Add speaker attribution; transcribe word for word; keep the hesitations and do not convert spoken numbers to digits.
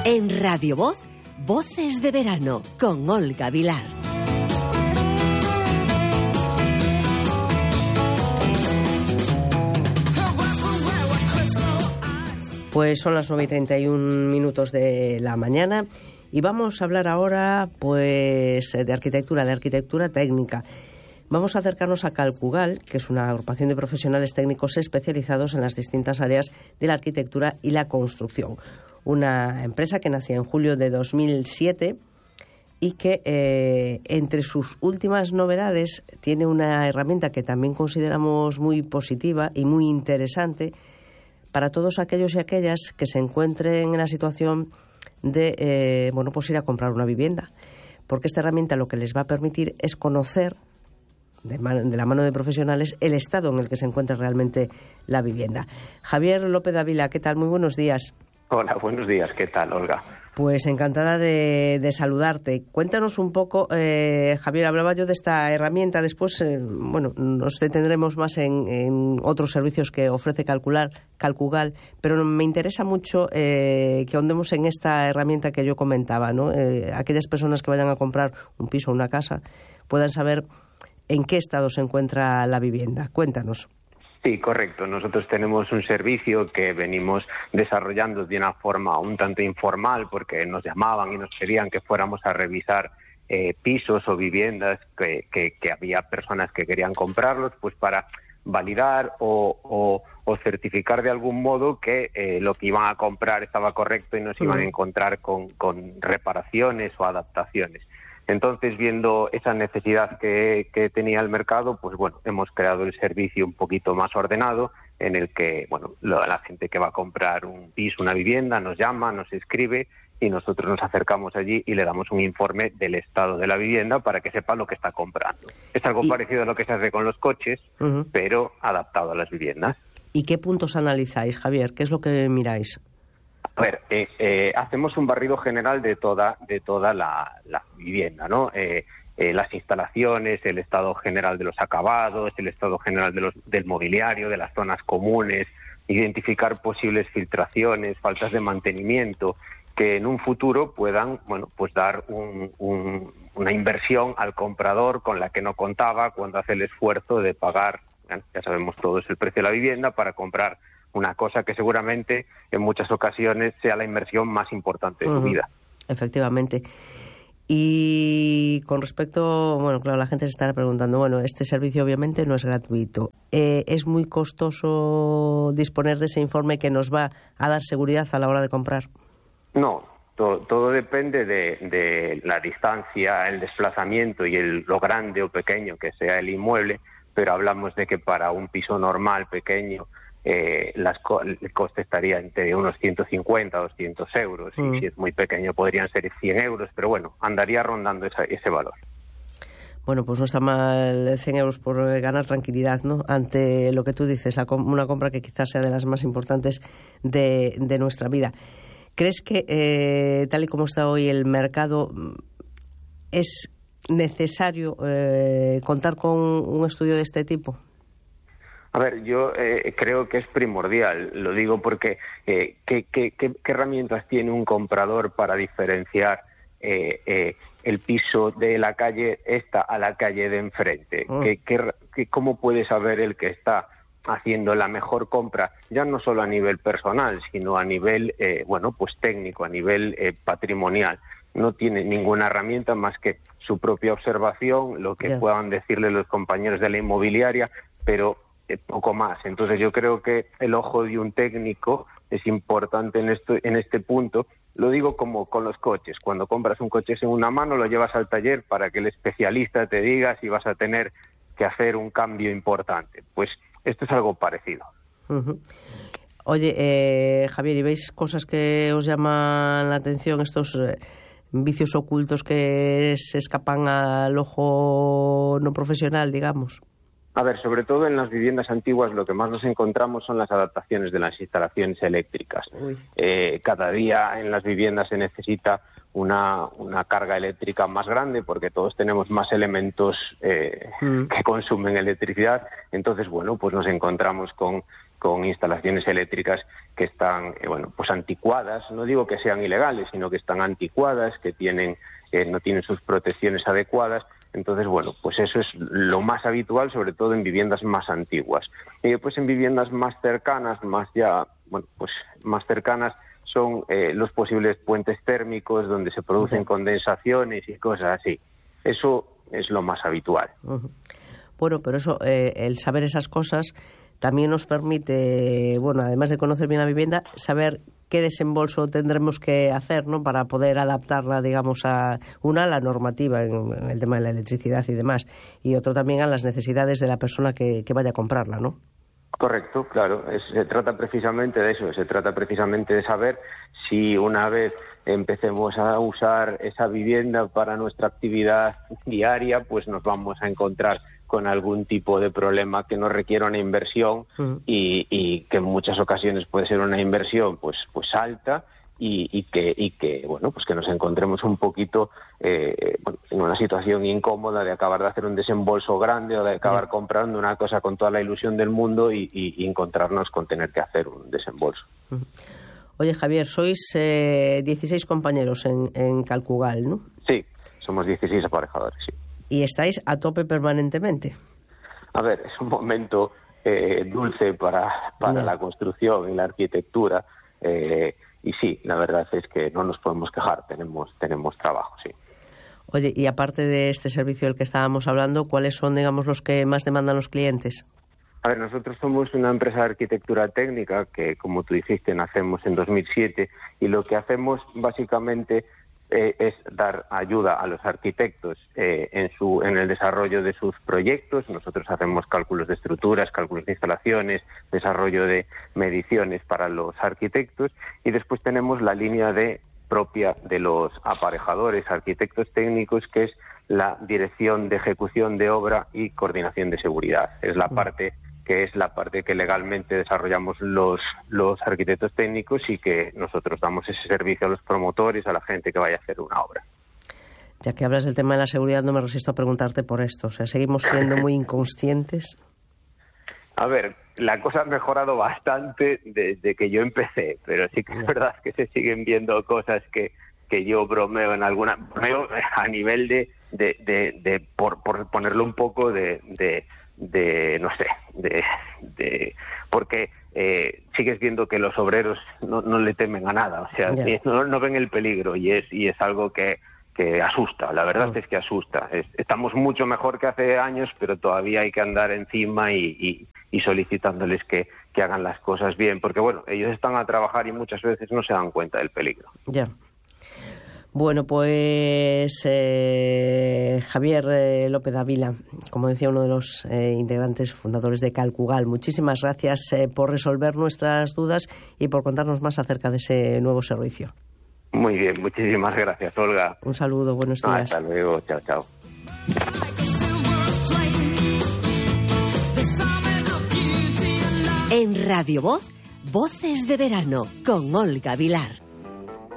Speaker 1: En Radio Voz, Voces de Verano, con Olga Vilar.
Speaker 2: Pues son las nueve y treinta y un minutos de la mañana y vamos a hablar ahora pues de arquitectura, de arquitectura técnica. Vamos a acercarnos a Calcugal, que es una agrupación de profesionales técnicos especializados en las distintas áreas de la arquitectura y la construcción. Una empresa que nació en julio de dos mil siete y que eh, entre sus últimas novedades tiene una herramienta que también consideramos muy positiva y muy interesante para todos aquellos y aquellas que se encuentren en la situación de eh, bueno, pues ir a comprar una vivienda. Porque esta herramienta lo que les va a permitir es conocer de, man- de la mano de profesionales el estado en el que se encuentra realmente la vivienda. Javier López Dávila, ¿qué tal? Muy buenos días.
Speaker 3: Hola, buenos días. ¿Qué tal, Olga?
Speaker 2: Pues encantada de, de saludarte. Cuéntanos un poco, eh, Javier, hablaba yo de esta herramienta, después, eh, bueno, nos detendremos más en, en otros servicios que ofrece Calcular, Calcugal, pero me interesa mucho eh, que ahondemos en esta herramienta que yo comentaba, ¿no? Eh, aquellas personas que vayan a comprar un piso o una casa puedan saber en qué estado se encuentra la vivienda. Cuéntanos.
Speaker 3: Sí, correcto. Nosotros tenemos un servicio que venimos desarrollando de una forma un tanto informal porque nos llamaban y nos pedían que fuéramos a revisar eh, pisos o viviendas que, que, que había personas que querían comprarlos, pues para validar o, o, o certificar de algún modo que eh, lo que iban a comprar estaba correcto y no se iban a encontrar con, con reparaciones o adaptaciones. Entonces, viendo esa necesidad que, que tenía el mercado, pues bueno, hemos creado el servicio un poquito más ordenado, en el que, bueno, la gente que va a comprar un piso, una vivienda, nos llama, nos escribe y nosotros nos acercamos allí y le damos un informe del estado de la vivienda para que sepa lo que está comprando. Es algo y... parecido a lo que se hace con los coches, uh-huh. pero adaptado a las viviendas.
Speaker 2: ¿Y qué puntos analizáis, Javier? ¿Qué es lo que miráis?
Speaker 3: A ver, eh, eh, hacemos un barrido general de toda de toda la, la vivienda, ¿no? Eh, eh, las instalaciones, el estado general de los acabados, el estado general de los, del mobiliario, de las zonas comunes, identificar posibles filtraciones, faltas de mantenimiento, que en un futuro puedan, bueno, pues dar un, un, una inversión al comprador con la que no contaba cuando hace el esfuerzo de pagar, ya sabemos todos, el precio de la vivienda para comprar una cosa que seguramente en muchas ocasiones sea la inversión más importante de uh-huh. su vida.
Speaker 2: Efectivamente. Y con respecto, bueno, claro, la gente se estará preguntando, bueno, este servicio obviamente no es gratuito. Eh, ¿Es muy costoso disponer de ese informe que nos va a dar seguridad a la hora de comprar?
Speaker 3: No, todo, todo depende de, de la distancia, el desplazamiento y el, lo grande o pequeño que sea el inmueble, pero hablamos de que para un piso normal, pequeño, Eh, las co- el coste estaría entre unos ciento cincuenta a doscientos euros mm. y si es muy pequeño podrían ser cien euros, pero bueno, andaría rondando esa, ese valor.
Speaker 2: Bueno, pues no está mal cien euros por ganar tranquilidad, ¿no? Ante lo que tú dices, la com- una compra que quizás sea de las más importantes de, de nuestra vida. ¿Crees que eh, tal y como está hoy el mercado es necesario eh, contar con un estudio de este tipo?
Speaker 3: A ver, yo eh, creo que es primordial, lo digo porque eh, ¿qué, qué, qué, ¿qué herramientas tiene un comprador para diferenciar eh, eh, el piso de la calle esta a la calle de enfrente? Oh. ¿Qué, qué, qué, ¿Cómo puede saber el que está haciendo la mejor compra, ya no solo a nivel personal, sino a nivel, eh, bueno, pues técnico, a nivel eh, patrimonial? No tiene ninguna herramienta más que su propia observación, lo que yeah. puedan decirle los compañeros de la inmobiliaria, pero poco más. Entonces yo creo que el ojo de un técnico es importante en esto, en este punto. Lo digo como con los coches. Cuando compras un coche en una mano, lo llevas al taller para que el especialista te diga si vas a tener que hacer un cambio importante. Pues esto es algo parecido.
Speaker 2: Uh-huh. Oye, eh, Javier, ¿y veis cosas que os llaman la atención, estos eh, vicios ocultos que se escapan al ojo no profesional, digamos?
Speaker 3: A ver, sobre todo en las viviendas antiguas lo que más nos encontramos son las adaptaciones de las instalaciones eléctricas. Eh, cada día en las viviendas se necesita una, una carga eléctrica más grande, porque todos tenemos más elementos eh, mm. que consumen electricidad. Entonces, bueno, pues nos encontramos con, con instalaciones eléctricas que están, eh, bueno, pues anticuadas. No digo que sean ilegales, sino que están anticuadas, que tienen, eh, no tienen sus protecciones adecuadas. Entonces, bueno, pues eso es lo más habitual, sobre todo en viviendas más antiguas. Y después en viviendas más cercanas, más ya, bueno, pues más cercanas, son eh, los posibles puentes térmicos donde se producen uh-huh. condensaciones y cosas así. Eso es lo más habitual.
Speaker 2: Uh-huh. Bueno, pero eso, eh, el saber esas cosas también nos permite, bueno, además de conocer bien la vivienda, saber qué desembolso tendremos que hacer, ¿no?, para poder adaptarla, digamos, a una, a la normativa en, en el tema de la electricidad y demás, y otro también a las necesidades de la persona que, que vaya a comprarla, ¿no?
Speaker 3: Correcto, claro. Es, se trata precisamente de eso, se trata precisamente de saber si una vez empecemos a usar esa vivienda para nuestra actividad diaria, pues nos vamos a encontrar con algún tipo de problema que nos requiera una inversión uh-huh. y, y que en muchas ocasiones puede ser una inversión pues pues alta y, y que y que bueno pues que nos encontremos un poquito eh, bueno, en una situación incómoda de acabar de hacer un desembolso grande o de acabar uh-huh. comprando una cosa con toda la ilusión del mundo y, y, y encontrarnos con tener que hacer un desembolso.
Speaker 2: Uh-huh. Oye, Javier, sois eh, dieciséis compañeros en, en Calcugal, ¿no?
Speaker 3: Sí, somos dieciséis aparejadores, sí.
Speaker 2: ¿Y estáis a tope permanentemente?
Speaker 3: A ver, es un momento eh, dulce para, para no. la construcción y la arquitectura eh, y sí, la verdad es que no nos podemos quejar, tenemos, tenemos trabajo, sí.
Speaker 2: Oye, y aparte de este servicio del que estábamos hablando, ¿cuáles son, digamos, los que más demandan los clientes?
Speaker 3: A ver, nosotros somos una empresa de arquitectura técnica que, como tú dijiste, nacemos en dos mil siete y lo que hacemos básicamente Eh, es dar ayuda a los arquitectos eh, en su en el desarrollo de sus proyectos. Nosotros hacemos cálculos de estructuras, cálculos de instalaciones, desarrollo de mediciones para los arquitectos y después tenemos la línea de propia de los aparejadores, arquitectos técnicos, que es la dirección de ejecución de obra y coordinación de seguridad. Es la parte que es la parte que legalmente desarrollamos los, los arquitectos técnicos y que nosotros damos ese servicio a los promotores, a la gente que vaya a hacer una obra.
Speaker 2: Ya que hablas del tema de la seguridad, no me resisto a preguntarte por esto. O sea, ¿seguimos siendo muy inconscientes?
Speaker 3: A ver, la cosa ha mejorado bastante desde que yo empecé, pero sí que es verdad que se siguen viendo cosas que, que yo bromeo en alguna... bromeo a nivel de, de, de, de por, por ponerlo un poco de... de de no sé de, de porque eh, sigues viendo que los obreros no, no le temen a nada, o sea, yeah. no, no ven el peligro y es y es algo que que asusta, la verdad oh. es que asusta. Es, estamos mucho mejor que hace años, pero todavía hay que andar encima y, y, y solicitándoles que, que hagan las cosas bien, porque bueno, ellos están a trabajar y muchas veces no se dan cuenta del peligro.
Speaker 2: Ya. Yeah. Bueno, pues eh, Javier eh, López Ávila, como decía, uno de los eh, integrantes fundadores de Calcugal, muchísimas gracias eh, por resolver nuestras dudas y por contarnos más acerca de ese nuevo servicio.
Speaker 3: Muy bien, muchísimas gracias, Olga.
Speaker 2: Un saludo, buenos días.
Speaker 3: Hasta luego, chao, chao.
Speaker 1: En Radio Voz, Voces de Verano, con Olga Vilar.